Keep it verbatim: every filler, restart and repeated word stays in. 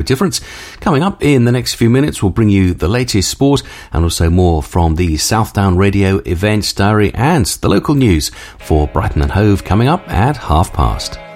difference. Coming up in the next few minutes, we'll bring you the latest sport and also more from the Southdown Radio events diary and the local news for Brighton and Hove coming up at half past.